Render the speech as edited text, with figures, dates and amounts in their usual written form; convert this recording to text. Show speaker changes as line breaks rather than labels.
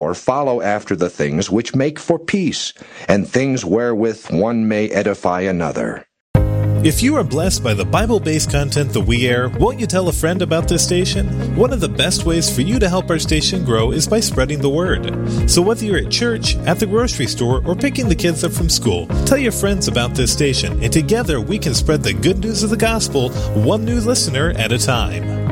Therefore follow after the things which make for peace, and things wherewith one may edify another.
If you are blessed by the Bible-based content that we air, won't you tell a friend about this station? One of the best ways for you to help our station grow is by spreading the word. So whether you're at church, at the grocery store, or picking the kids up from school, tell your friends about this station, and together we can spread the good news of the gospel, one new listener at a time.